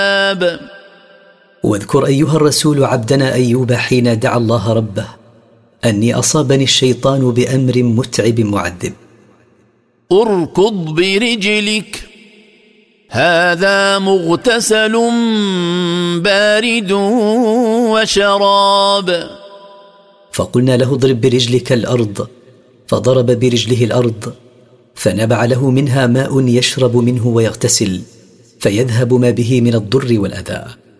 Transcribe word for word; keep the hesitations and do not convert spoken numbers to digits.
واذكر أيها الرسول عبدنا أيوب حين دعا الله ربه أني أصابني الشيطان بأمر متعب معذب. اركض برجلك هذا مغتسل بارد وشراب. فقلنا له اضرب برجلك الأرض، فضرب برجله الأرض فنبع له منها ماء يشرب منه ويغتسل، فيذهب ما به من الضر والأذى.